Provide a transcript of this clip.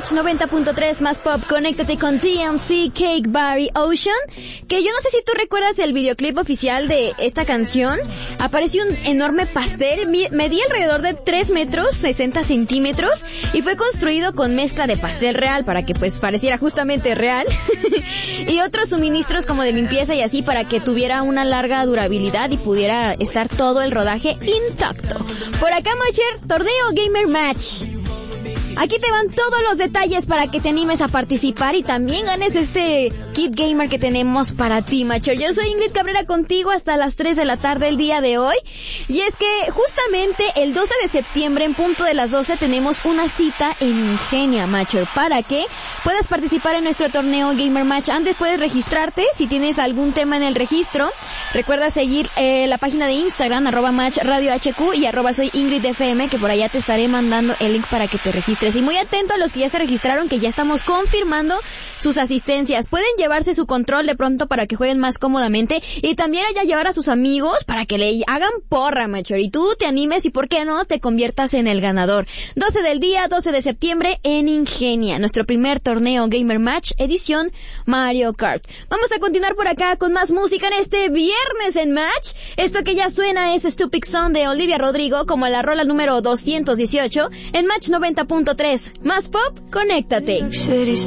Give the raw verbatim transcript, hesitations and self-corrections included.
Match noventa punto tres más pop. Conéctate con D M C, Cake, Barry, Ocean. Que yo no sé si tú recuerdas el videoclip oficial de esta canción. Apareció un enorme pastel. Medía alrededor de tres metros, sesenta centímetros. Y fue construido con mezcla de pastel real para que pues pareciera justamente real. Y otros suministros como de limpieza y así para que tuviera una larga durabilidad y pudiera estar todo el rodaje intacto. Por acá, Matcher, torneo Gamer Match. Aquí te van todos los detalles para que te animes a participar y también ganes este kit gamer que tenemos para ti, Matcher. Yo soy Ingrid Cabrera contigo hasta las tres de la tarde el día de hoy. Y es que justamente el doce de septiembre en punto de las doce tenemos una cita en Ingenia, Matcher, para que puedas participar en nuestro torneo Gamer Match. Antes puedes registrarte si tienes algún tema en el registro. Recuerda seguir eh, la página de Instagram, arroba Match Radio H Q y arroba soy Ingrid F M, que por allá te estaré mandando el link para que te registres. Y muy atento a los que ya se registraron, que ya estamos confirmando sus asistencias. Pueden llevarse su control de pronto para que jueguen más cómodamente y también allá llevar a sus amigos para que le hagan porra, Matcher, y tú te animes y por qué no te conviertas en el ganador. doce del día, doce de septiembre en Ingenia, nuestro primer torneo Gamer Match edición Mario Kart. Vamos a continuar por acá con más música en este viernes en Match. Esto que ya suena es Stupid Song de Olivia Rodrigo, como la rola número doscientos dieciocho en Match noventa punto tres. Más pop, conéctate.